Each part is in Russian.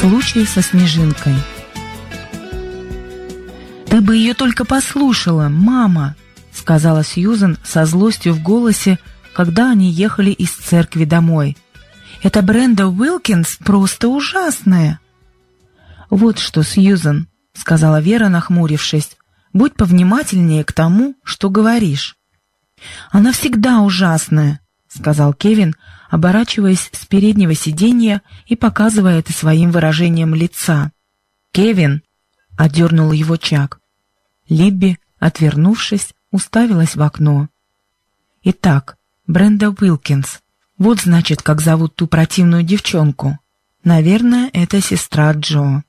Случай со снежинкой. «Ты бы ее только послушала, мама!» — сказала Сьюзен со злостью в голосе, когда они ехали из церкви домой. «Эта Бренда Уилкинс просто ужасная!» «Вот что, Сьюзен», — сказала Вера, нахмурившись, — «будь повнимательнее к тому, что говоришь». «Она всегда ужасная», — сказал Кевин, оборачиваясь с переднего сиденья и показывая это своим выражением лица. «Кевин!» — одернул его Чак. Либби, отвернувшись, уставилась в окно. «Итак, Бренда Уилкинс. Вот, значит, как зовут ту противную девчонку. Наверное, это сестра Джо».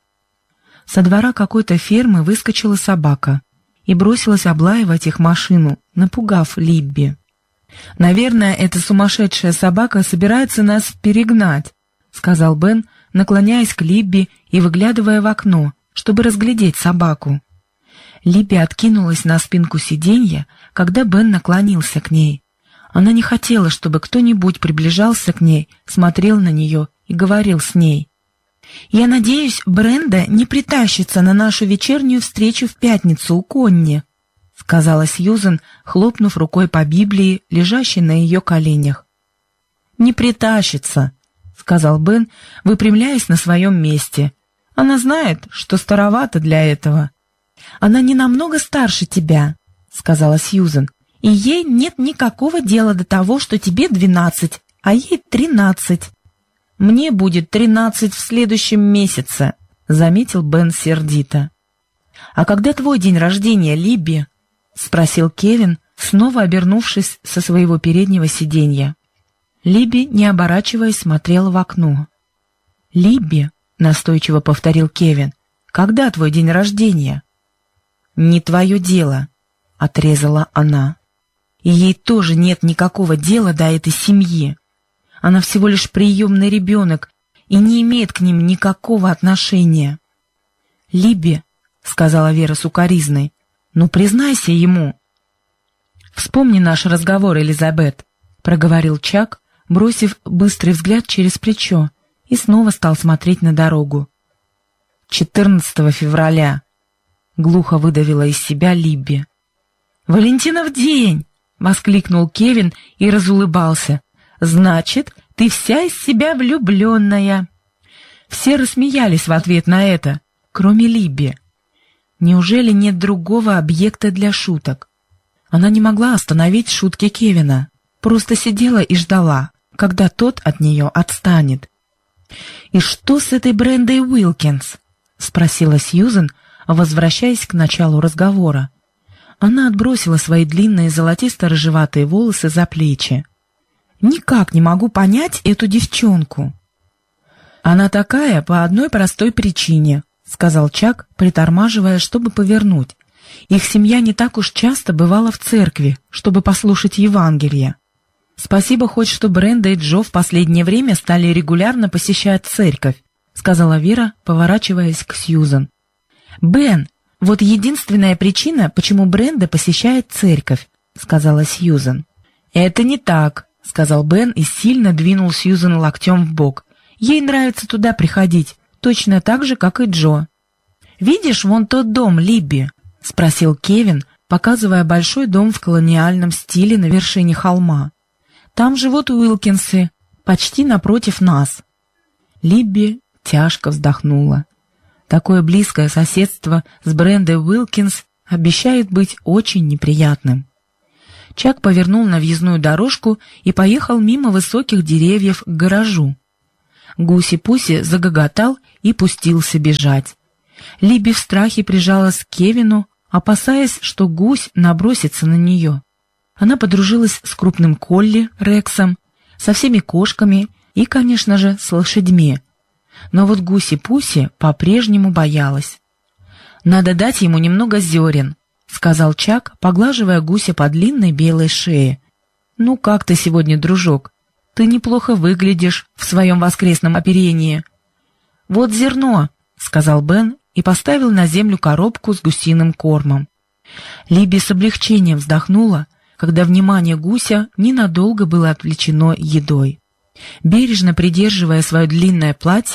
Со двора какой-то фермы выскочила собака и бросилась облаивать их машину, напугав Либби. «Наверное, эта сумасшедшая собака собирается нас перегнать», — сказал Бен, наклоняясь к Либби и выглядывая в окно, чтобы разглядеть собаку. Либби откинулась на спинку сиденья, когда Бен наклонился к ней. Она не хотела, чтобы кто-нибудь приближался к ней, смотрел на нее и говорил с ней. «Я надеюсь, Бренда не притащится на нашу вечернюю встречу в пятницу у Конни», — сказала Сьюзен, хлопнув рукой по Библии, лежащей на ее коленях. «Не притащится», — сказал Бен, выпрямляясь на своем месте. «Она знает, что старовата для этого». «Она не намного старше тебя», — сказала Сьюзен, «и ей нет никакого дела до того, что тебе 12, а ей 13. «Мне будет 13 в следующем месяце», — заметил Бен сердито. «А когда твой день рождения, Либби?» — спросил Кевин, снова обернувшись со своего переднего сиденья. Либби, не оборачиваясь, смотрела в окно. «Либби», — настойчиво повторил Кевин, — «когда твой день рождения?» «Не твое дело», — отрезала она. «И ей тоже нет никакого дела до этой семьи. Она всего лишь приемный ребенок и не имеет к ним никакого отношения». «Либби», — сказала Вера сукоризной, — «ну признайся ему». «Вспомни наш разговор, Элизабет», — проговорил Чак, бросив быстрый взгляд через плечо, и снова стал смотреть на дорогу. 14 февраля. Глухо выдавила из себя Либби. «Валентинов день!» — воскликнул Кевин и разулыбался. «Значит, ты вся из себя влюбленная!» Все рассмеялись в ответ на это, кроме Либби. Неужели нет другого объекта для шуток? Она не могла остановить шутки Кевина, просто сидела и ждала, когда тот от нее отстанет. «И что с этой Брендой Уилкинс?» — спросила Сьюзен, возвращаясь к началу разговора. Она отбросила свои длинные золотисто-рыжеватые волосы за плечи. «Никак не могу понять эту девчонку». «Она такая по одной простой причине», — сказал Чак, притормаживая, чтобы повернуть. «Их семья не так уж часто бывала в церкви, чтобы послушать Евангелие. Спасибо хоть, что Бренда и Джо в последнее время стали регулярно посещать церковь», — сказала Вера, поворачиваясь к Сьюзен. «Бен, вот единственная причина, почему Бренда посещает церковь», — сказала Сьюзен. «Это не так», — сказал Бен и сильно двинул Сьюзен локтем в бок. «Ей нравится туда приходить, точно так же, как и Джо». «Видишь вон тот дом, Либби?» — спросил Кевин, показывая большой дом в колониальном стиле на вершине холма. «Там живут Уилкинсы, почти напротив нас». Либби тяжко вздохнула. Такое близкое соседство с Брендой Уилкинс обещает быть очень неприятным. Чак повернул на въездную дорожку и поехал мимо высоких деревьев к гаражу. Гуси-Пуси загоготал и пустился бежать. Либби в страхе прижалась к Кевину, опасаясь, что гусь набросится на нее. Она подружилась с крупным колли Рексом, со всеми кошками и, конечно же, с лошадьми. Но вот Гуси-Пуси по-прежнему боялась. «Надо дать ему немного зерен», — сказал Чак, поглаживая гуся по длинной белой шее. «Ну как ты сегодня, дружок? Ты неплохо выглядишь в своем воскресном оперении». «Вот зерно», — сказал Бен и поставил на землю коробку с гусиным кормом. Либби с облегчением вздохнула, когда внимание гуся ненадолго было отвлечено едой. Бережно придерживая свое длинное платье,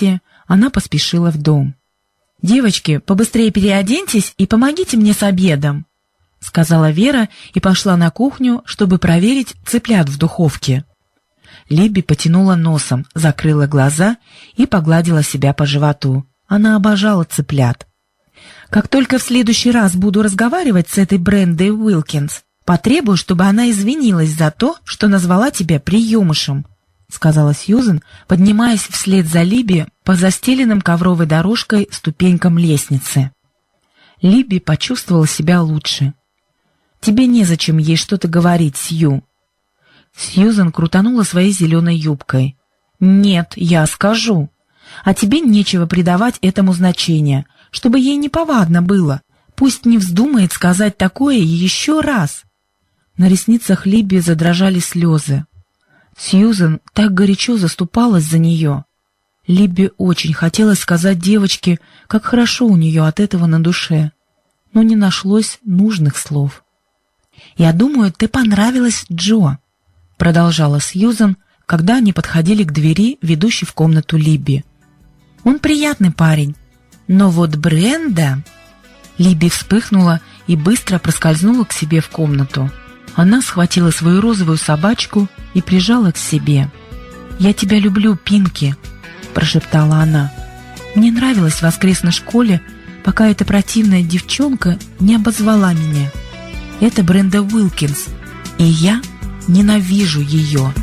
она поспешила в дом. «Девочки, побыстрее переоденьтесь и помогите мне с обедом», — сказала Вера и пошла на кухню, чтобы проверить цыплят в духовке. Либби потянула носом, закрыла глаза и погладила себя по животу. Она обожала цыплят. «Как только в следующий раз буду разговаривать с этой Брендой Уилкинс, потребую, чтобы она извинилась за то, что назвала тебя приемышем», — сказала Сьюзен, поднимаясь вслед за Либби по застеленным ковровой дорожкой ступенькам лестницы. Либби почувствовала себя лучше. «Тебе незачем ей что-то говорить, Сью». Сьюзен крутанула своей зеленой юбкой. «Нет, я скажу. А тебе нечего придавать этому значения, чтобы ей неповадно было. Пусть не вздумает сказать такое еще раз». На ресницах Либби задрожали слезы. Сьюзен так горячо заступалась за нее. Либби очень хотелось сказать девочке, как хорошо у нее от этого на душе, но не нашлось нужных слов. «Я думаю, ты понравилась Джо», — продолжала Сьюзен, когда они подходили к двери, ведущей в комнату Либби. «Он приятный парень, но вот Бренда...» Либби вспыхнула и быстро проскользнула к себе в комнату. Она схватила свою розовую собачку и прижала к себе. «Я тебя люблю, Пинки», — прошептала она. «Мне нравилось в воскресной школе, пока эта противная девчонка не обозвала меня. Это Бренда Уилкинс, и я ненавижу ее».